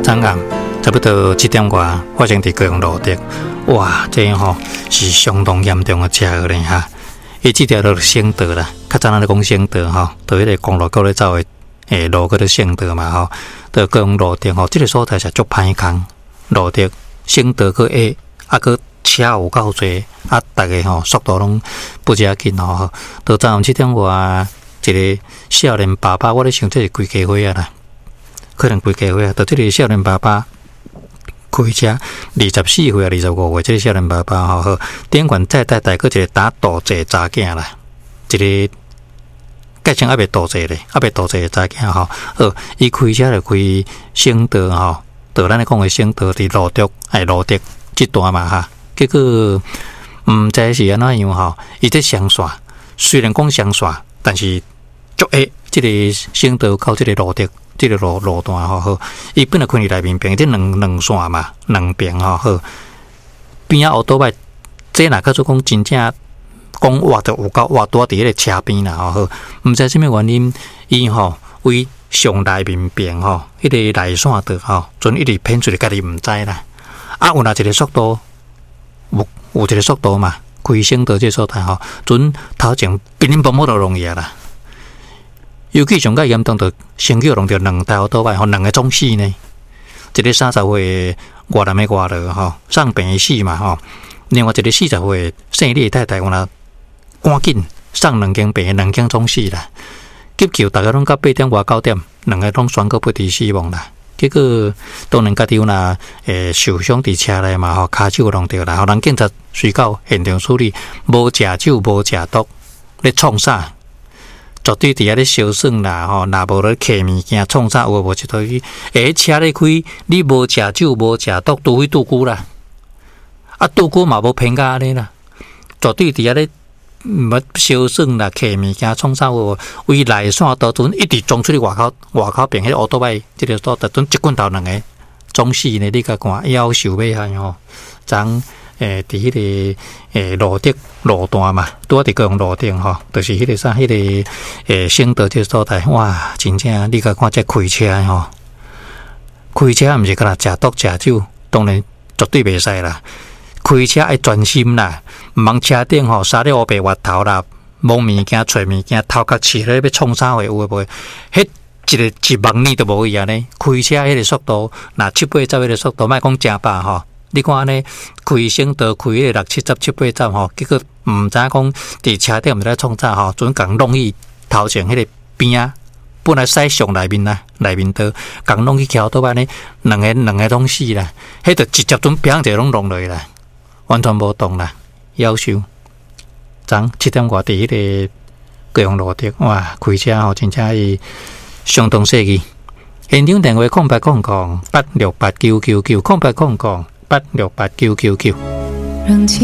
昨暗差不多7点外发生伫高雄路竹，哇，这是相当严重的车祸咧哈。伊这条路省道啦，较早咱咧讲省道就迄个公路过咧走的路叫做省道嘛就高雄路竹这个所在是足歹空，路竹省道个个车有够多大家速度拢不要紧到昨暗7点外，一个少年爸爸，我咧想这是规家伙啦，可能规家伙，这个少年爸爸开车24岁25岁，这个少年爸爸顶悬再带个一个打倒坐查囝啦，一个改成还未倒坐咧，还未倒坐的查囝伊开车就开省道就咱咧讲的省道伫路竹这段嘛结果知是安怎样伊这双线虽然讲双线，但是足这个省道到这个路竹。这个路段伊本来开伫内面边，这两线嘛，两边边啊，乌多摆，这若较做讲真正讲活就有够活多伫迄个车边啦毋知什么原因，伊为上内面边迄个内线道准一直偏出去，家己毋知啦。有哪一个速度，有一个速度嘛，开省道这所在准头前乒乒乓乓就容易啦。尤其上较严重，就先叫弄着2台倒摆2个总死呢。一个30岁外男的外劳送病死嘛另外一个40岁姓李的太太，有那赶紧送2间病，2间总死啦。急救大家拢到8点外9点，2个拢全个不治死亡啦。结果当然家己有那受伤伫车内嘛骹手弄着啦，人警察随到现场处理，无食酒无食毒，咧创啥？绝对伫遐咧烧算啦若无咧摕物件创啥有无一道去车咧开，你无食酒无食毒，拄去拄久啦，拄久嘛无偏甲安尼啦，绝对伫遐咧烧算啦，摕物件创啥有为内线道准一直撞出去外口边迄乌多摆，即个所在准一棍头2个总死呢，你甲看夭寿尾下昨伫迄个路竹路段嘛，拄伫高雄路顶就是迄个啥，迄个省道这所在，哇，真正你甲看这开车开车毋是干那食毒食酒，当然绝对袂使啦。开车爱专心啦，毋通车顶沙咧乌白滑头啦，摸物件揣物件，头壳饲咧要创啥话有诶无？迄一万年都无伊安尼。开车迄个速度，若7、8走迄个速度，莫讲正8你看安尼开省道开迄个6、7、7、8站结果毋知影讲伫车顶毋知咧创啥准共弄去头前迄个边啊，本来驶上内面啦，内面道共弄去桥倒摆呢，两个拢死啦，迄就直接准砰者拢弄落去啦，完全无动啦，夭寿。昨7点外伫迄个高雄路竹，哇，开车真正是相当细致。现场电话0800868999，0800868999。